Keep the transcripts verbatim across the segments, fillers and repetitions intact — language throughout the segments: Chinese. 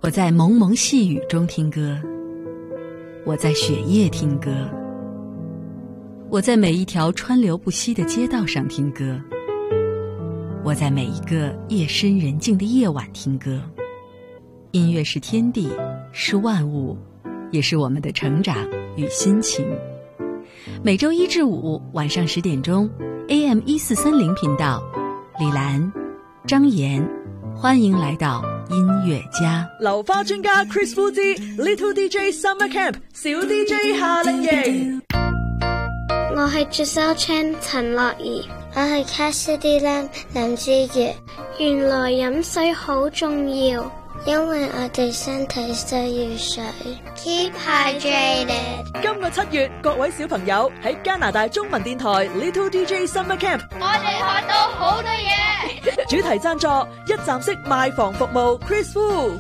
我在蒙蒙细雨中听歌，我在雪夜听歌，我在每一条川流不息的街道上听歌，我在每一个夜深人静的夜晚听歌。音乐是天地，是万物，也是我们的成长与心情。每周一至五晚上十点钟 A M 一四三零频道，李兰、张妍，欢迎来到音樂家。 流花專家 Chris Wu 之 Little D J Summer Camp 小 D J 夏令營。 我係 Giselle Chan 陳樂怡，我係 Cassidy Lam 林志傑。原來飲水好重要，因為我哋身體需要水。Keep hydrated。 今個七月，各位小朋友喺加拿大中文電台 Little D J Summer Camp， 我哋學到好多嘢。 主題贊助一站式賣房服務 Chris Wu。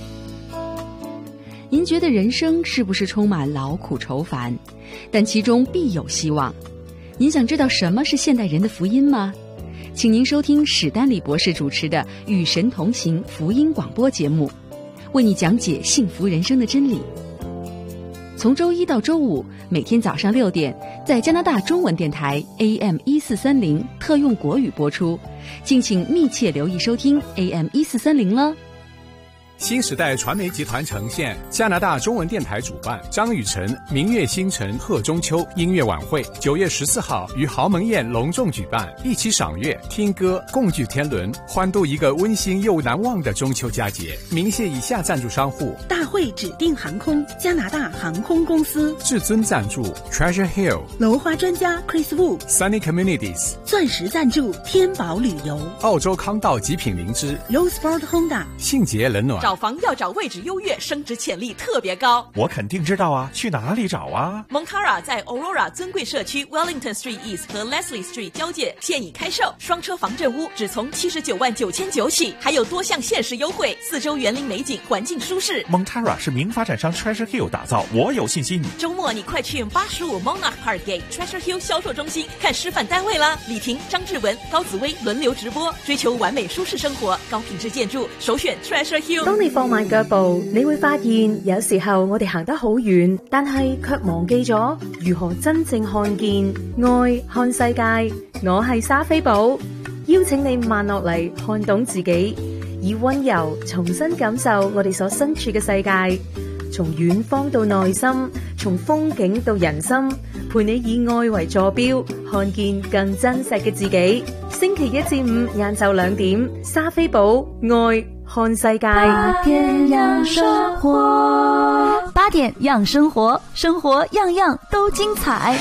您覺得人生是不是充滿勞苦愁煩？但其中必有希望。您想知道什麼是現代人的福音嗎？請您收聽史丹利博士主持的《與神同行》福音廣播節目，為你講解幸福人生的真理。從周一到周五，每天早上六點，在加拿大中文電台 A M 一四三零特用國語播出，敬請密切留意收聽 A M 一四三零了。 新时代传媒集团呈现加拿大中文电台主办张雨晨明月星辰贺中秋音乐晚会，九月十四号于豪门宴隆重举办，一起赏月、听歌、共聚天伦，欢度一个温馨又难忘的中秋佳节。鸣谢以下赞助商户： 大会指定航空、加拿大航空公司； 至尊赞助 Treasure Hill； 楼花专家 Chris Wu； Sunny Communities； 钻石赞助天宝旅游； 澳洲康道极品灵芝； Rosport Honda； 信捷冷暖。 找房要找位置优越，升值潜力特别高。 我肯定知道啊，去哪里找啊？ Montara 在 Aurora 尊贵社区 Wellington Street East 和 Leslie Street 交界，现已开售，双车房镇屋只从七十九万九千九起，还有多项限时优惠，四周园林美景，环境舒适。 Montara 是名发展商 Treasure Hill 打造，我有信心。 周末你快去八十五 Monarch Park Gate Treasure Hill 销售中心看示範單位啦！李婷、張志文、高紫薇輪流直播，追求完美舒適生活，高品質建築，首選 Treasure Hill。 當你放慢腳步，你會發現有時候我哋行得好遠，但係卻忘記咗如何真正看見愛看世界。我係莎菲寶，邀請你慢落嚟，看懂自己，以溫柔重新感受我哋所身處嘅世界，從遠方到內心，從風景到人心，陪你以愛為坐標，看見更真實嘅自己。星期一至五晏晝兩點，莎菲寶愛看世界。 八點養生活，八點養生活，生活樣樣都精彩。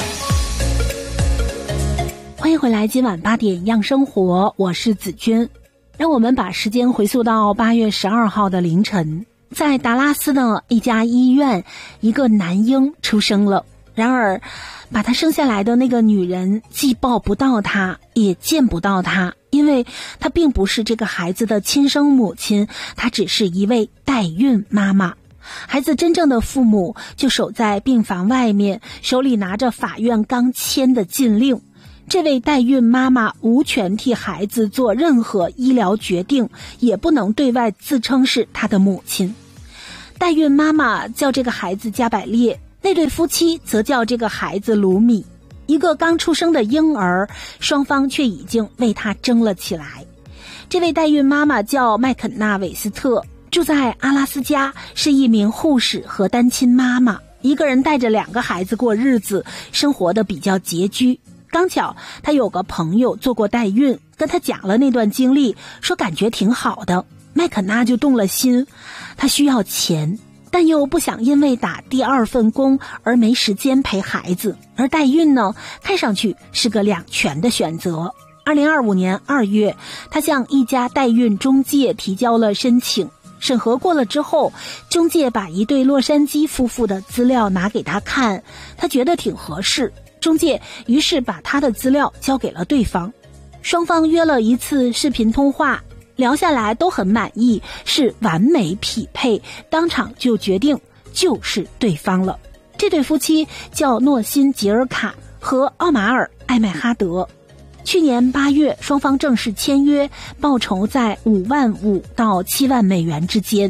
歡迎回來，今晚八點養生活，我是子君。讓我們把時間回溯到八月十二號的凌晨，在達拉斯的一家醫院，一個男嬰出生了。然而把他生下來的那個女人既抱不到他，也見不到他，因為他並不是這個孩子的親生母親，他只是一位代孕媽媽。孩子真正的父母就守在病房外面，手裡拿着法院剛簽的禁令。這位代孕媽媽無權替孩子做任何醫療決定，也不能對外自稱是他的母親。代孕媽媽叫這個孩子加百列，那對夫妻則叫這個孩子盧米。一個剛出生的嬰兒，雙方卻已經為他爭了起來。這位代孕媽媽叫麥肯納韋斯特，住在阿拉斯加，是一名護士和單親媽媽，一個人帶着兩個孩子過日子，生活得比較拮據。剛巧他有個朋友做過代孕，跟他講了那段經歷，說感覺挺好的。麥肯納就動了心，他需要錢，但又不想因為打第二份工而沒時間陪孩子，而代孕呢，看上去是個兩全的選擇。二零二五年二月，他向一家代孕中介提交了申請，審核過了之後，中介把一對洛杉磯夫婦的資料拿給他看，他覺得挺合適，中介於是把他的資料交給了對方。雙方約了一次視頻通話，聊下來都很滿意，是完美匹配，當場就決定就是對方了。這對夫妻叫諾辛·吉爾卡和奧馬爾·艾麥哈德。去年八月，雙方正式簽約，報酬在五萬五到七萬美元之間。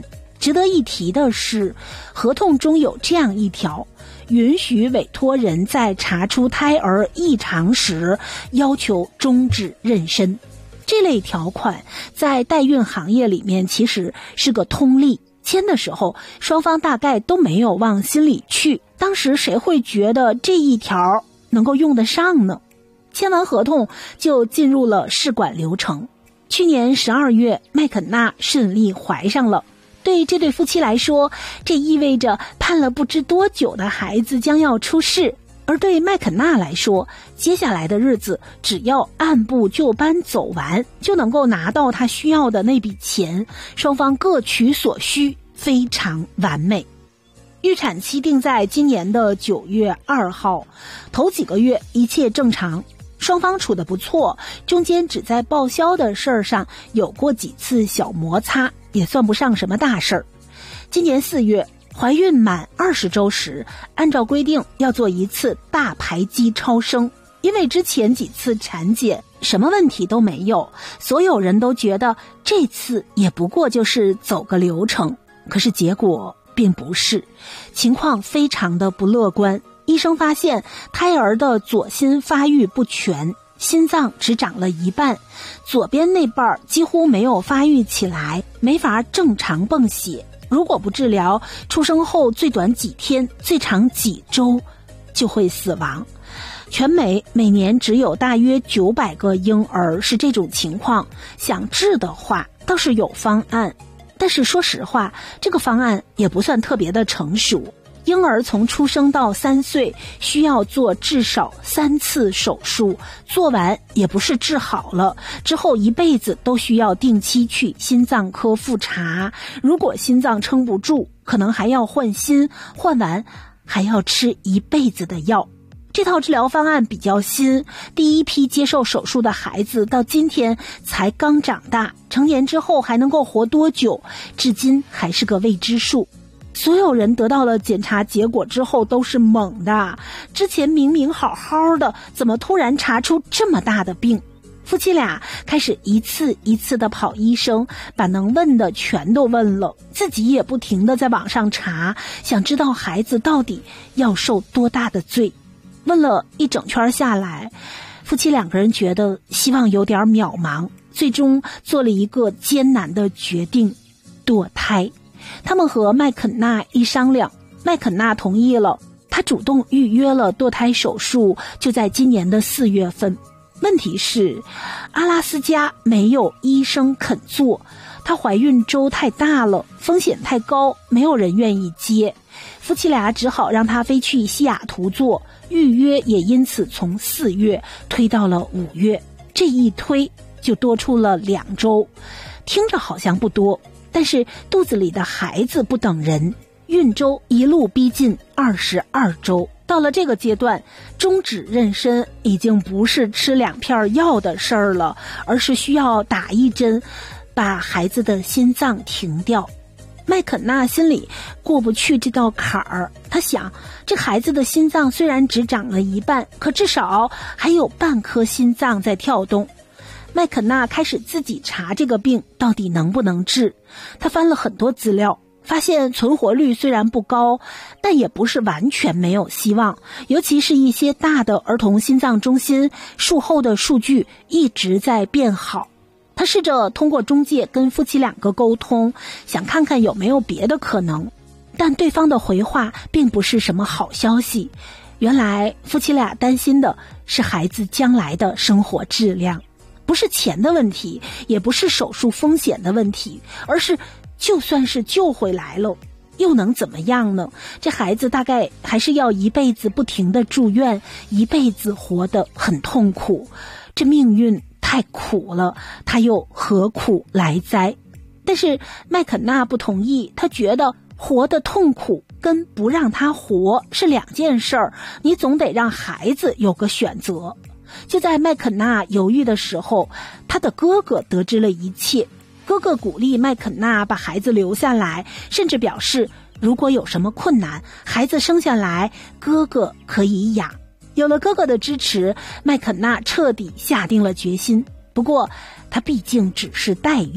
值得一提的是，合同中有这样一条，允许委托人在查出胎儿异常时要求终止妊娠。这类条款在代孕行业里面其实是个通例，签的时候双方大概都没有往心里去，当时谁会觉得这一条能够用得上呢？签完合同就进入了试管流程。去年十二月，麦肯纳顺利怀上了。对这对夫妻来说，这意味着盼了不知多久的孩子将要出世。而对麦肯纳来说，接下来的日子只要按部就班走完，就能够拿到他需要的那笔钱，双方各取所需，非常完美。预产期定在今年的九月二号，头几个月一切正常，双方处得不错，中间只在报销的事儿上有过几次小摩擦，也算不上什么大事儿。今年四月，怀孕满二十周时，按照规定要做一次大排畸超声，因为之前几次产检什么问题都没有，所有人都觉得这次也不过就是走个流程。可是结果并不是，情况非常的不乐观。医生发现胎儿的左心发育不全，心脏只长了一半，左边那半几乎没有发育起来，没法正常泵血。如果不治疗，出生后最短几天，最长几周就会死亡。全美每年只有大约九百个婴儿是这种情况，想治的话倒是有方案，但是说实话，这个方案也不算特别的成熟。婴儿从出生到三岁需要做至少三次手术，做完也不是治好了，之后一辈子都需要定期去心脏科复查，如果心脏撑不住，可能还要换心，换完还要吃一辈子的药。这套治疗方案比较新，第一批接受手术的孩子到今天才刚长大，成年之后还能够活多久，至今还是个未知数。所有人得到了检查结果之后都是懵的，之前明明好好的，怎么突然查出这么大的病？夫妻俩开始一次一次的跑医生，把能问的全都问了，自己也不停的在网上查，想知道孩子到底要受多大的罪。问了一整圈下来，夫妻两个人觉得希望有点渺茫，最终做了一个艰难的决定，堕胎。他们和麦肯纳一商量，麦肯纳同意了，他主动预约了堕胎手术，就在今年的四月份。问题是，阿拉斯加没有医生肯做，她怀孕周太大了，风险太高，没有人愿意接。夫妻俩只好让她飞去西雅图做，预约也因此从四月推到了五月。这一推就多出了两周，听着好像不多，但是肚子里的孩子不等人，孕周一路逼近二十二周。到了这个阶段，终止妊娠已经不是吃两片药的事儿了，而是需要打一针，把孩子的心脏停掉。麦肯纳心里过不去这道坎儿，他想，这孩子的心脏虽然只长了一半，可至少还有半颗心脏在跳动。麦肯纳开始自己查这个病到底能不能治，他翻了很多资料，发现存活率虽然不高，但也不是完全没有希望，尤其是一些大的儿童心脏中心术后的数据一直在变好。他试着通过中介跟夫妻两个沟通，想看看有没有别的可能，但对方的回话并不是什么好消息。原来夫妻俩担心的是孩子将来的生活质量，不是钱的问题，也不是手术风险的问题，而是就算是救回来了，又能怎么样呢？这孩子大概还是要一辈子不停地住院，一辈子活得很痛苦。这命运太苦了，他又何苦来哉？但是麦肯纳不同意，他觉得活得痛苦跟不让他活是两件事儿，你总得让孩子有个选择。就在麦肯纳犹豫的时候，他的哥哥得知了一切。哥哥鼓励麦肯纳把孩子留下来，甚至表示如果有什么困难，孩子生下来哥哥可以养。有了哥哥的支持，麦肯纳彻底下定了决心。不过他毕竟只是代孕，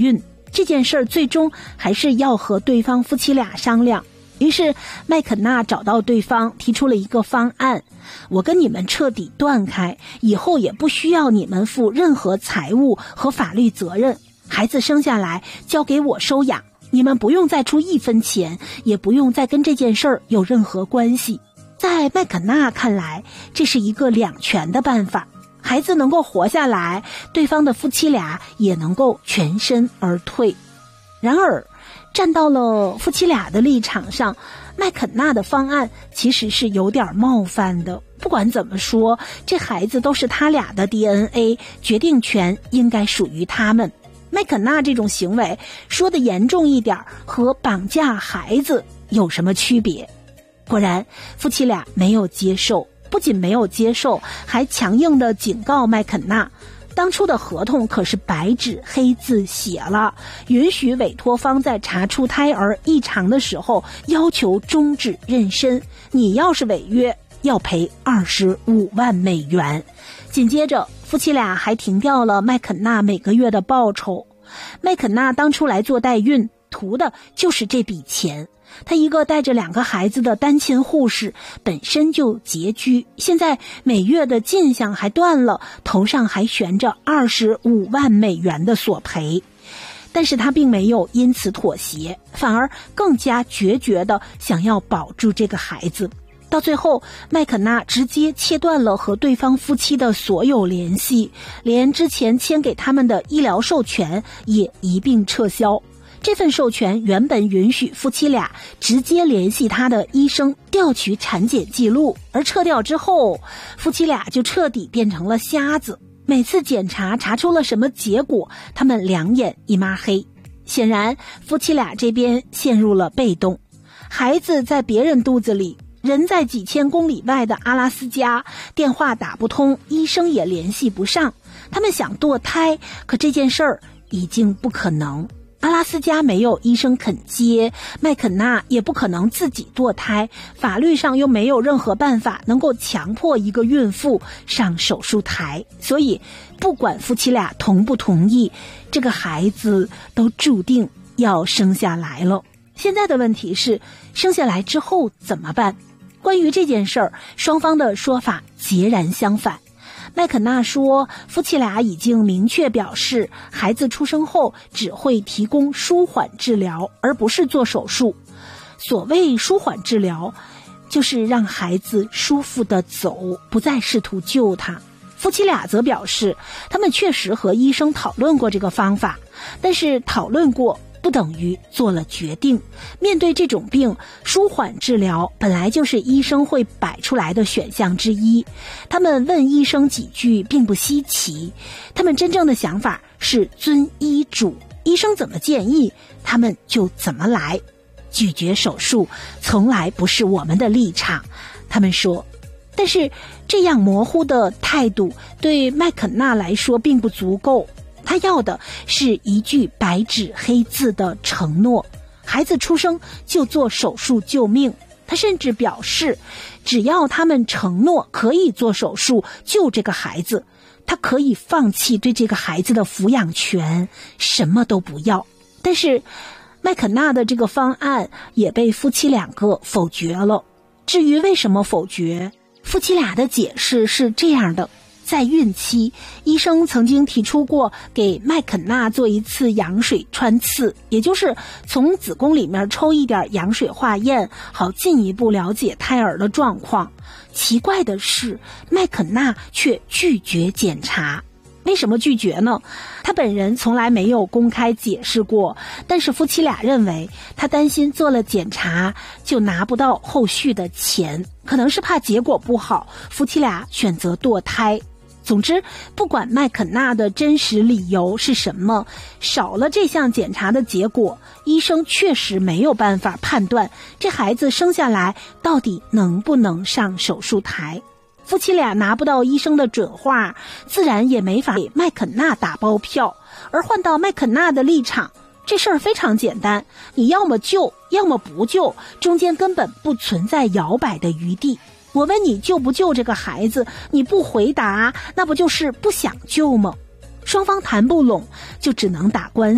这件事儿最终还是要和对方夫妻俩商量。于是麦肯纳找到对方，提出了一个方案：我跟你们彻底断开，以后也不需要你们负任何财务和法律责任，孩子生下来交给我收养，你们不用再出一分钱，也不用再跟这件事儿有任何关系。在麦肯纳看来，这是一个两全的办法，孩子能够活下来，对方的夫妻俩也能够全身而退。然而站到了夫妻俩的立场上，麦肯纳的方案其实是有点冒犯的。不管怎么说，这孩子都是他俩的 D N A， 决定权应该属于他们。麦肯纳这种行为说的严重一点，和绑架孩子有什么区别？果然夫妻俩没有接受，不仅没有接受，还强硬地警告麦肯纳，当初的合同可是白纸黑字写了，允许委托方在查出胎儿异常的时候要求终止妊娠，你要是违约要赔二十五万美元。紧接着夫妻俩还停掉了麦肯纳每个月的报酬。麦肯纳当初来做代孕，图的就是这笔钱。他一个带着两个孩子的单亲护士，本身就拮据，现在每月的进项还断了，头上还悬着二十五万美元的索赔。但是他并没有因此妥协，反而更加决绝地想要保住这个孩子。到最后，麦肯纳直接切断了和对方夫妻的所有联系，连之前签给他们的医疗授权也一并撤销。这份授权原本允许夫妻俩直接联系他的医生调取产检记录，而撤掉之后，夫妻俩就彻底变成了瞎子。每次检查查出了什么结果，他们两眼一抹黑。显然夫妻俩这边陷入了被动，孩子在别人肚子里，人在几千公里外的阿拉斯加，电话打不通，医生也联系不上。他们想堕胎，可这件事儿已经不可能。阿拉斯加没有医生肯接，麦肯纳也不可能自己堕胎，法律上又没有任何办法能够强迫一个孕妇上手术台，所以不管夫妻俩同不同意，这个孩子都注定要生下来了。现在的问题是，生下来之后怎么办？关于这件事儿，双方的说法截然相反。麦肯纳说，夫妻俩已经明确表示，孩子出生后只会提供舒缓治疗，而不是做手术。所谓舒缓治疗，就是让孩子舒服地走，不再试图救他。夫妻俩则表示，他们确实和医生讨论过这个方法，但是讨论过不等于做了决定。面对这种病，舒缓治疗本来就是医生会摆出来的选项之一。他们问医生几句并不稀奇，他们真正的想法是遵医嘱，医生怎么建议，他们就怎么来。拒绝手术从来不是我们的立场，他们说。但是这样模糊的态度对麦肯纳来说并不足够，他要的是一句白纸黑字的承诺，孩子出生就做手术救命。他甚至表示，只要他们承诺可以做手术救这个孩子，他可以放弃对这个孩子的抚养权，什么都不要。但是麦肯纳的这个方案也被夫妻两个否决了。至于为什么否决，夫妻俩的解释是这样的。在孕期，医生曾经提出过给麦肯纳做一次羊水穿刺，也就是从子宫里面抽一点羊水化验，好进一步了解胎儿的状况。奇怪的是，麦肯纳却拒绝检查。为什么拒绝呢？他本人从来没有公开解释过，但是夫妻俩认为他担心做了检查就拿不到后续的钱，可能是怕结果不好，夫妻俩选择堕胎。总之，不管麦肯纳的真实理由是什么，少了这项检查的结果，医生确实没有办法判断这孩子生下来到底能不能上手术台。夫妻俩拿不到医生的准话，自然也没法给麦肯纳打包票。而换到麦肯纳的立场，这事儿非常简单，你要么救，要么不救，中间根本不存在摇摆的余地。我问你救不救这个孩子，你不回答，那不就是不想救吗？双方谈不拢，就只能打官司。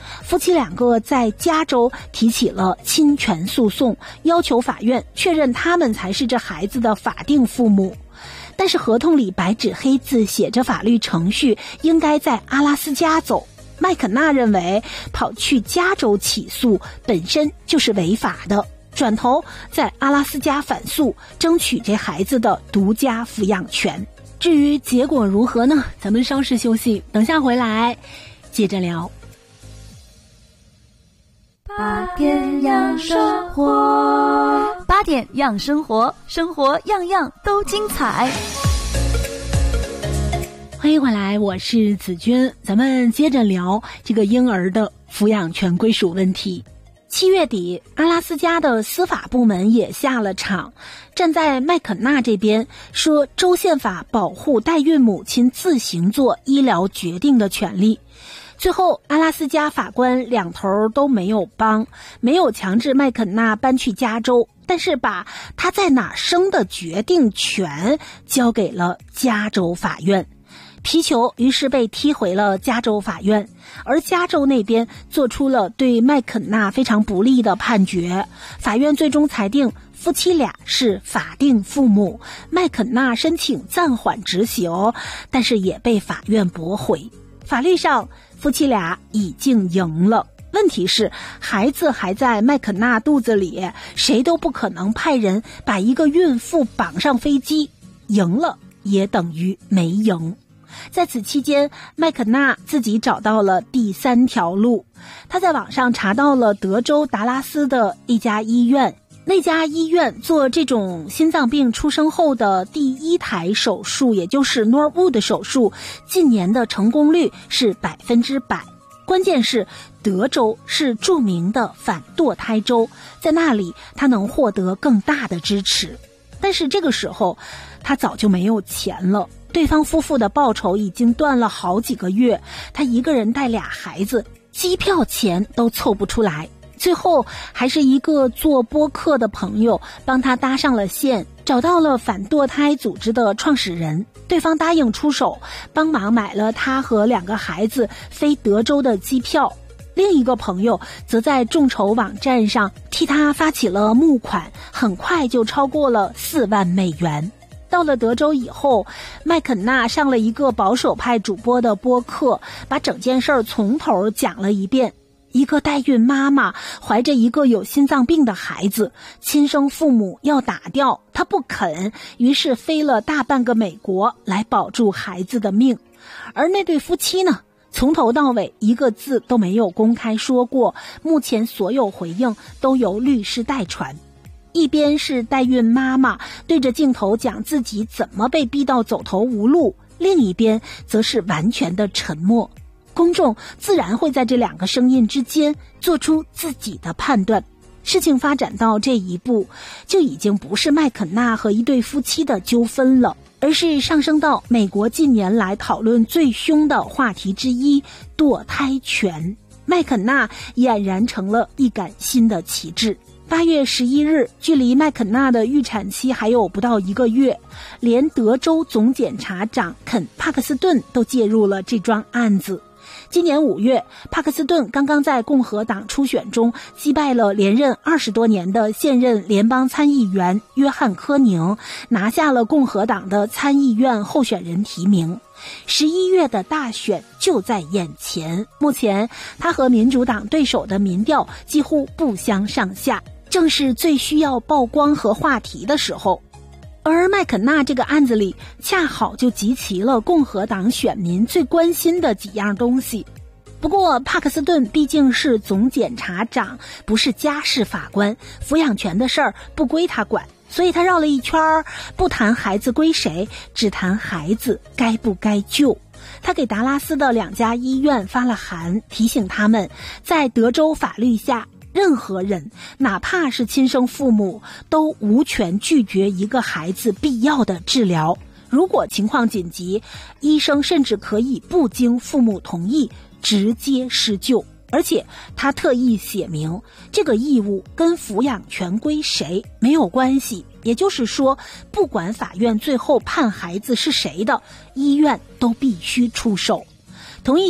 夫妻两个在加州提起了侵权诉讼，要求法院确认他们才是这孩子的法定父母。但是合同里白纸黑字写着法律程序应该在阿拉斯加走。麦肯纳认为跑去加州起诉本身就是违法的，转头在阿拉斯加反诉，争取这孩子的独家抚养权。至于结果如何呢？咱们稍事休息，等下回来接着聊。 八点养生活，八点养生活，生活样样都精彩。 欢迎回来，我是子君，咱们接着聊这个婴儿的抚养权归属问题。七月底，阿拉斯加的司法部门也下了场，站在麦肯纳这边，说州宪法保护代孕母亲自行做医疗决定的权利。最后，阿拉斯加法官两头都没有帮，没有强制麦肯纳搬去加州，但是把他在哪生的决定权交给了加州法院。皮球于是被踢回了加州法院，而加州那边做出了对麦肯纳非常不利的判决。法院最终裁定夫妻俩是法定父母，麦肯纳申请暂缓执行，但是也被法院驳回。法律上夫妻俩已经赢了，问题是孩子还在麦肯纳肚子里，谁都不可能派人把一个孕妇绑上飞机，赢了也等于没赢。在此期间，麦肯纳自己找到了第三条路。他在网上查到了德州达拉斯的一家医院，那家医院做这种心脏病出生后的第一台手术，也就是 Norwood 手术，近年的成功率是百分之百。关键是德州是著名的反堕胎州，在那里他能获得更大的支持。但是这个时候他早就没有钱了，对方夫妇的报酬已经断了好几个月，他一个人带俩孩子，机票钱都凑不出来。最后还是一个做播客的朋友帮他搭上了线，找到了反堕胎组织的创始人，对方答应出手，帮忙买了他和两个孩子飞德州的机票。另一个朋友则在众筹网站上替他发起了募款，很快就超过了四万美元。到了德州以后，麦肯纳上了一个保守派主播的播客，把整件事儿从头讲了一遍。一个代孕妈妈怀着一个有心脏病的孩子，亲生父母要打掉，她不肯，于是飞了大半个美国来保住孩子的命。而那对夫妻呢，从头到尾一个字都没有公开说过，目前所有回应都由律师代传。一边是代孕妈妈对着镜头讲自己怎么被逼到走投无路，另一边则是完全的沉默。公众自然会在这两个声音之间做出自己的判断。事情发展到这一步，就已经不是麦肯纳和一对夫妻的纠纷了，而是上升到美国近年来讨论最凶的话题之一——堕胎权。麦肯纳俨然成了一杆新的旗帜。八月十一日，距离麦肯纳的预产期还有不到一个月，连德州总检察长肯·帕克斯顿都介入了这桩案子。今年五月，帕克斯顿刚刚在共和党初选中击败了连任二十多年的现任联邦参议员约翰·科宁，拿下了共和党的参议院候选人提名。十一月的大选就在眼前，目前他和民主党对手的民调几乎不相上下，正是最需要曝光和话题的时候。而麦肯纳这个案子里恰好就集齐了共和党选民最关心的几样东西。不过帕克斯顿毕竟是总检察长，不是家事法官，抚养权的事儿不归他管，所以他绕了一圈，不谈孩子归谁，只谈孩子该不该救。他给达拉斯的两家医院发了函，提醒他们在德州法律下，任何人哪怕是亲生父母都无权拒绝一个孩子必要的治疗，如果情况紧急，医生甚至可以不经父母同意直接施救。而且他特意写明，这个义务跟抚养权归谁没有关系，也就是说，不管法院最后判孩子是谁的，医院都必须出手。同一天，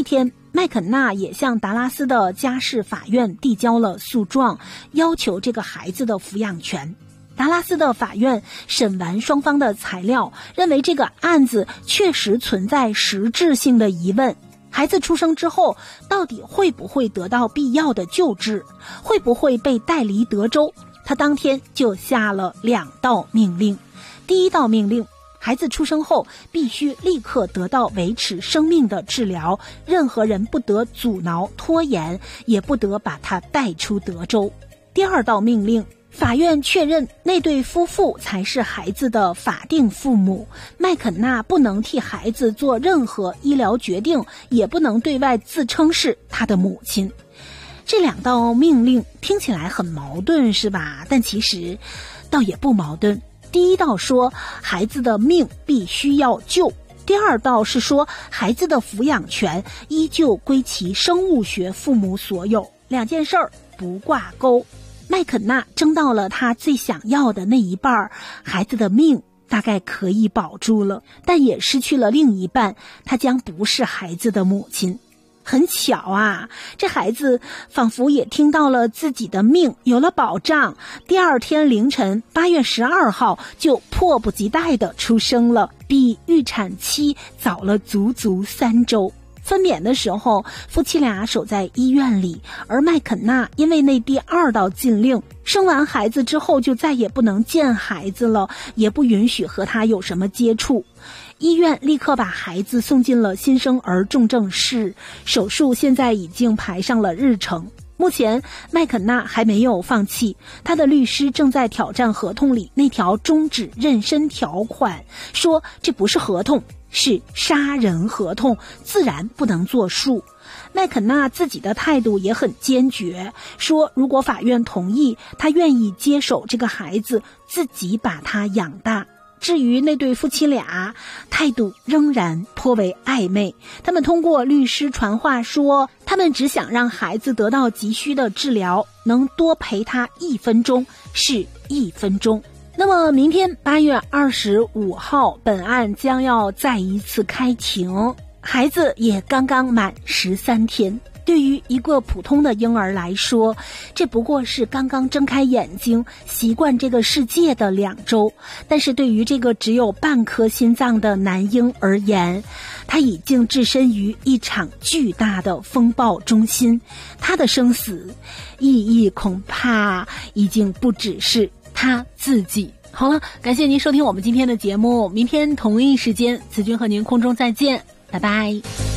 麦肯纳也向达拉斯的家事法院递交了诉状，要求这个孩子的抚养权。达拉斯的法院审完双方的材料，认为这个案子确实存在实质性的疑问。孩子出生之后，到底会不会得到必要的救治？会不会被带离德州？他当天就下了两道命令。第一道命令，孩子出生后必须立刻得到维持生命的治疗，任何人不得阻挠、拖延，也不得把他带出德州。第二道命令，法院确认那对夫妇才是孩子的法定父母，麦肯纳不能替孩子做任何医疗决定，也不能对外自称是他的母亲。这两道命令听起来很矛盾，是吧？但其实倒也不矛盾。第一道说孩子的命必须要救，第二道是说孩子的抚养权依旧归其生物学父母所有，两件事儿不挂钩。麦肯纳争到了他最想要的那一半，孩子的命大概可以保住了，但也失去了另一半，他将不是孩子的母亲。很巧啊，这孩子仿佛也听到了自己的命有了保障，第二天凌晨八月十二号就迫不及待地出生了，比预产期早了足足三周。分娩的时候，夫妻俩守在医院里，而麦肯纳因为那第二道禁令，生完孩子之后就再也不能见孩子了，也不允许和他有什么接触。医院立刻把孩子送进了新生儿重症室，手术现在已经排上了日程。目前麦肯纳还没有放弃，他的律师正在挑战合同里那条终止妊娠条款，说这不是合同，是杀人合同，自然不能作数。麦肯纳自己的态度也很坚决，说如果法院同意，他愿意接手这个孩子，自己把他养大。至于那对夫妻俩，态度仍然颇为暧昧。他们通过律师传话说，他们只想让孩子得到急需的治疗，能多陪他一分钟是一分钟。那么明天八月二十五号，本案将要再一次开庭，孩子也刚刚满十三天。对于一个普通的婴儿来说，这不过是刚刚睁开眼睛习惯这个世界的两周，但是对于这个只有半颗心脏的男婴而言，他已经置身于一场巨大的风暴中心，他的生死意义恐怕已经不只是他自己。好了，感谢您收听我们今天的节目，明天同一时间，子君和您空中再见，拜拜。